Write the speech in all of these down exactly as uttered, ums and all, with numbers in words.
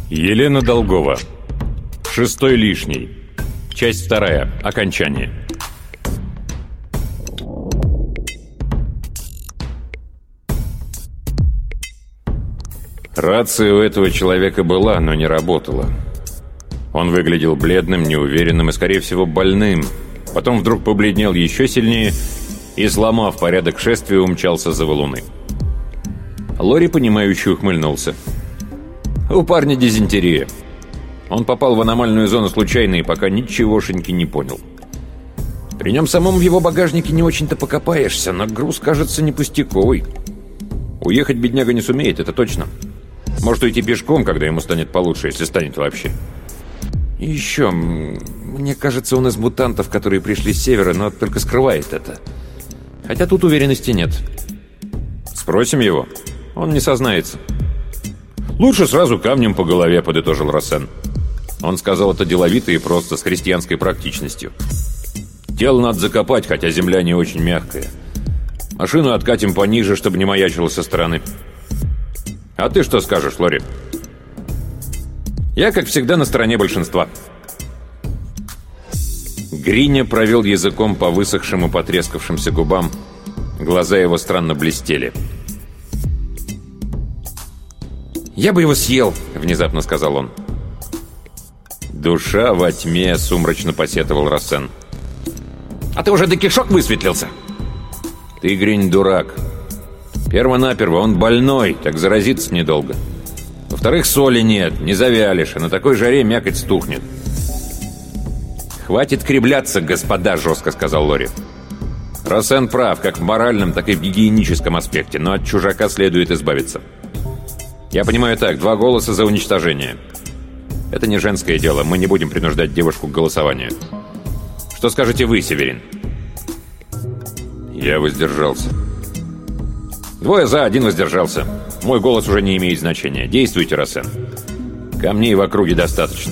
Елена Долгова. Шестой лишний. Часть вторая. Окончание. Рация у этого человека была, но не работала. Он выглядел бледным, неуверенным и, скорее всего, больным. Потом вдруг побледнел еще сильнее и, сломав порядок шествия, умчался за валуны. Лори, понимающе ухмыльнулся. У парня дизентерия. Он попал в аномальную зону случайно и пока ничегошеньки не понял. При нем самом в его багажнике не очень-то покопаешься, но груз кажется не пустяковый. Уехать бедняга не сумеет, это точно. Может уйти пешком, когда ему станет получше, если станет вообще. И еще, мне кажется, он из мутантов, которые пришли с севера, но только скрывает это. Хотя тут уверенности нет. Спросим его. Он не сознается. «Лучше сразу камнем по голове», — подытожил Рассен. Он сказал это деловито и просто, с христианской практичностью. «Тело надо закопать, хотя земля не очень мягкая. Машину откатим пониже, чтобы не маячило со стороны. А ты что скажешь, Лори?» «Я, как всегда, на стороне большинства». Гриня провел языком по высохшим и потрескавшимся губам. Глаза его странно блестели. «Я бы его съел», — внезапно сказал он. «Душа во тьме», — сумрачно посетовал Рассен. «А ты уже до кишок высветлился?» «Ты, Гринь, дурак. Перво-наперво он больной, так заразиться недолго. Во-вторых, соли нет, не завялишь, а на такой жаре мякоть стухнет». «Хватит кривляться, господа», — жестко сказал Лори. «Рассен прав, как в моральном, так и в гигиеническом аспекте, но от чужака следует избавиться. Я понимаю так, два голоса за уничтожение. Это не женское дело, мы не будем принуждать девушку к голосованию. Что скажете вы, Северин?» Я воздержался. Двое за, один воздержался. Мой голос уже не имеет значения. Действуйте, Рассен. Камней в округе достаточно.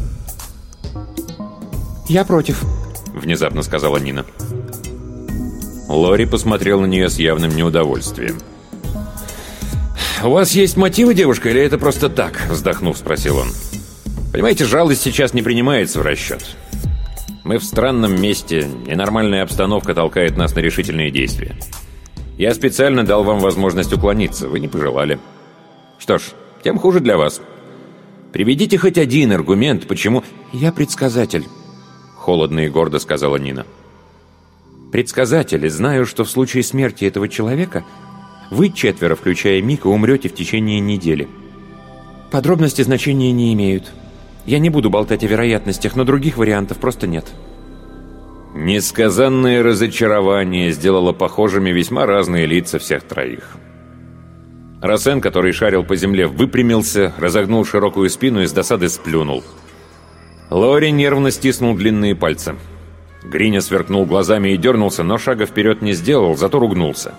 «Я против», — внезапно сказала Нина. Лори посмотрел на нее с явным неудовольствием. «У вас есть мотивы, девушка, или это просто так?» — вздохнув, спросил он. «Понимаете, жалость сейчас не принимается в расчет. Мы в странном месте, и нормальная обстановка толкает нас на решительные действия. Я специально дал вам возможность уклониться, вы не пожелали. Что ж, тем хуже для вас. Приведите хоть один аргумент, почему...» «Я предсказатель», — холодно и гордо сказала Нина. «Предсказатель, и знаю, что в случае смерти этого человека вы четверо, включая Мика, умрете в течение недели. Подробности значения не имеют. Я не буду болтать о вероятностях, но других вариантов просто нет». Несказанное разочарование сделало похожими весьма разные лица всех троих. Рассен, который шарил по земле, выпрямился, разогнул широкую спину и с досады сплюнул. Лори нервно стиснул длинные пальцы. Гриня сверкнул глазами и дернулся, но шага вперед не сделал, зато ругнулся.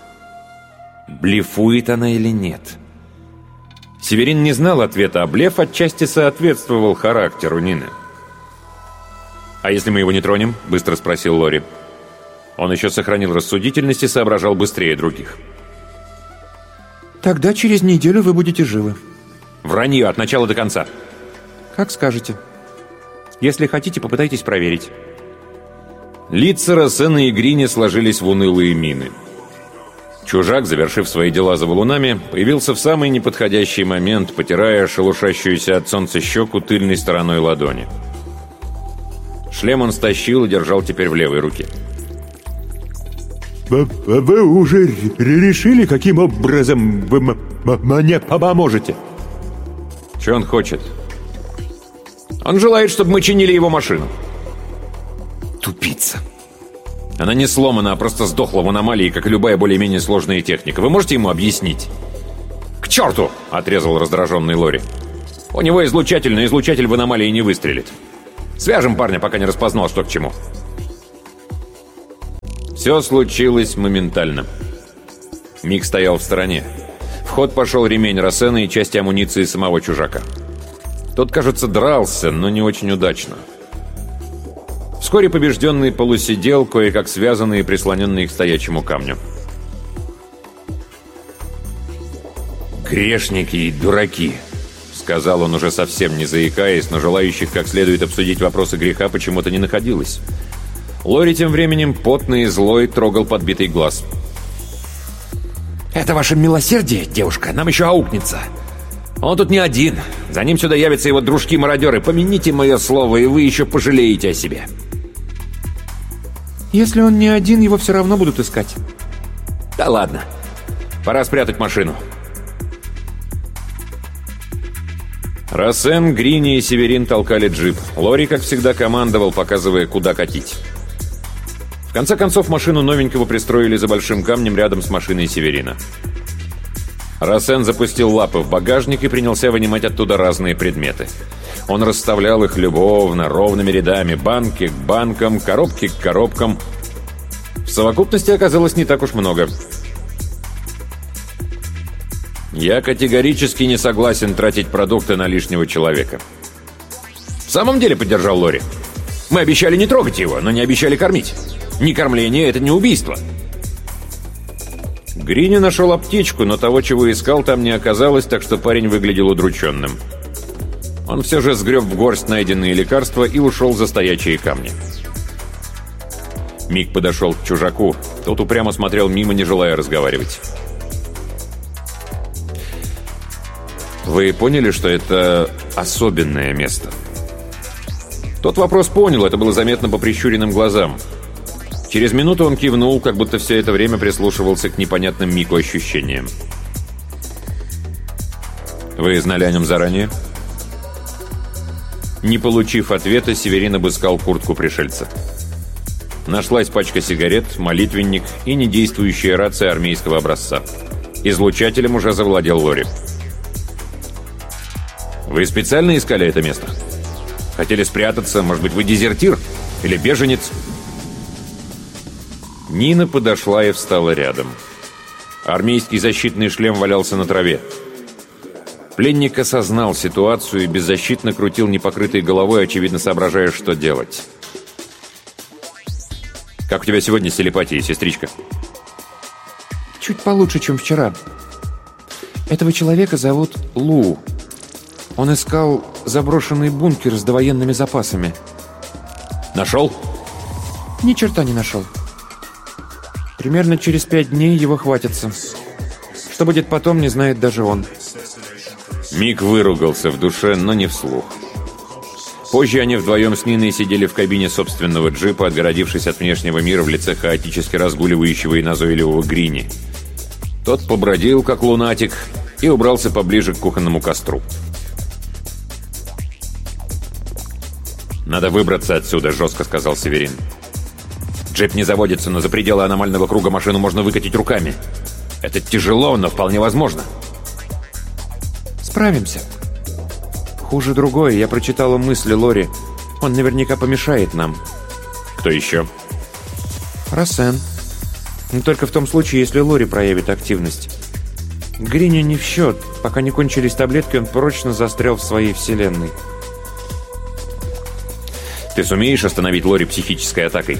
Блефует она или нет? Северин не знал ответа, а блеф отчасти соответствовал характеру Нины. «А если мы его не тронем?» — быстро спросил Лори. Он еще сохранил рассудительность и соображал быстрее других. «Тогда через неделю вы будете живы». «Вранье от начала до конца». «Как скажете. Если хотите, попытайтесь проверить». Лица Рассена и Грини сложились в унылые мины. Чужак, завершив свои дела за валунами, появился в самый неподходящий момент, потирая шелушащуюся от солнца щеку тыльной стороной ладони. Шлем он стащил и держал теперь в левой руке. «Вы уже решили, каким образом вы мне поможете?» Что он хочет? Он желает, чтобы мы чинили его машину. Тупица. Она не сломана, а просто сдохла в аномалии, как и любая более-менее сложная техника. Вы можете ему объяснить? «К черту!» — отрезал раздраженный Лори. «У него излучатель, но излучатель в аномалии не выстрелит. Свяжем парня, пока не распознал, что к чему». Все случилось моментально. Мик стоял в стороне. В ход пошел ремень Рассена и части амуниции самого чужака. Тот, кажется, дрался, но не очень удачно. Вскоре побежденный полусидел, кое-как связанный и прислоненный к стоячему камню. «Грешники и дураки», сказал он уже совсем не заикаясь, но желающих как следует обсудить вопросы греха почему-то не находилось. Лори тем временем, потный и злой, трогал подбитый глаз. «Это ваше милосердие, девушка, нам еще аукнется. Он тут не один. За ним сюда явятся его дружки-мародеры. Помяните мое слово, и вы еще пожалеете о себе». «Если он не один, его все равно будут искать». «Да ладно. Пора спрятать машину». Рассен, Грини и Северин толкали джип. Лори, как всегда, командовал, показывая, куда катить. В конце концов, машину новенького пристроили за большим камнем рядом с машиной Северина. Рассен запустил лапы в багажник и принялся вынимать оттуда разные предметы. Он расставлял их любовно, ровными рядами, банки к банкам, коробки к коробкам. В совокупности оказалось не так уж много. «Я категорически не согласен тратить продукты на лишнего человека». «В самом деле», — поддержал Лори, — «мы обещали не трогать его, но не обещали кормить. Не кормление — это не убийство». Грини нашел аптечку, но того, чего искал, там не оказалось, так что парень выглядел удрученным. Он все же сгреб в горсть найденные лекарства и ушел за стоячие камни. Мик подошел к чужаку. Тот упрямо смотрел мимо, не желая разговаривать. «Вы поняли, что это особенное место?» Тот вопрос понял, это было заметно по прищуренным глазам. Через минуту он кивнул, как будто все это время прислушивался к непонятным Мику ощущениям. «Вы знали о нем заранее?» Не получив ответа, Северин обыскал куртку пришельца. Нашлась пачка сигарет, молитвенник и недействующая рация армейского образца. Излучателем уже завладел Лори. «Вы специально искали это место? Хотели спрятаться? Может быть, вы дезертир? Или беженец?» Нина подошла и встала рядом. Армейский защитный шлем валялся на траве. Пленник осознал ситуацию и беззащитно крутил непокрытой головой, очевидно соображая, что делать. «Как у тебя сегодня с телепатией, сестричка?» «Чуть получше, чем вчера. Этого человека зовут Лу. Он искал заброшенный бункер с довоенными запасами». «Нашел?» «Ни черта не нашел. Примерно через пять дней его хватится. Что будет потом, не знает даже он». Мик выругался в душе, но не вслух. Позже они вдвоем с Ниной сидели в кабине собственного джипа, отгородившись от внешнего мира в лице хаотически разгуливающего и назойливого Грини. Тот побродил, как лунатик, и убрался поближе к кухонному костру. «Надо выбраться отсюда», — жестко сказал Северин. «Джип не заводится, но за пределы аномального круга машину можно выкатить руками. Это тяжело, но вполне возможно». «Справимся. Хуже другое. Я прочитала мысли Лори. Он наверняка помешает нам». «Кто еще?» «Рассен. Но только в том случае, если Лори проявит активность. Грини не в счет. Пока не кончились таблетки, он прочно застрял в своей вселенной». «Ты сумеешь остановить Лори психической атакой?»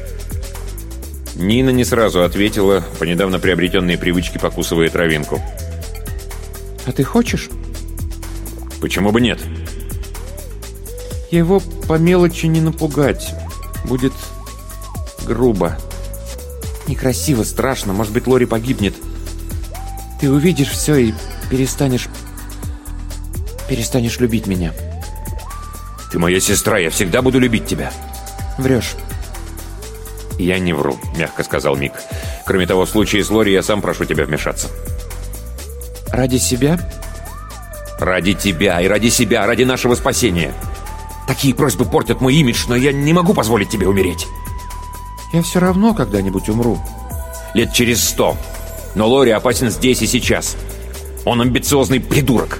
Нина не сразу ответила, по недавно приобретенной привычке покусывая травинку. «А ты хочешь?» «Почему бы нет?» «Его по мелочи не напугать. Будет грубо. Некрасиво, страшно. Может быть, Лори погибнет. Ты увидишь все и перестанешь... перестанешь любить меня». «Ты моя сестра, я всегда буду любить тебя». «Врешь». «Я не вру», — мягко сказал Мик. «Кроме того, в случае с Лори я сам прошу тебя вмешаться». «Ради себя?» «Ради тебя и ради себя, ради нашего спасения. Такие просьбы портят мой имидж, но я не могу позволить тебе умереть». «Я все равно когда-нибудь умру». «Лет через сто. Но Лори опасен здесь и сейчас. Он амбициозный придурок».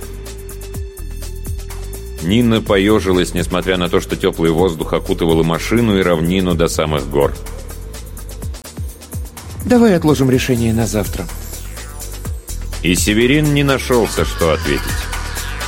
Нина поежилась, несмотря на то, что теплый воздух окутывал и машину, и равнину до самых гор. «Давай отложим решение на завтра». И Северин не нашелся, что ответить.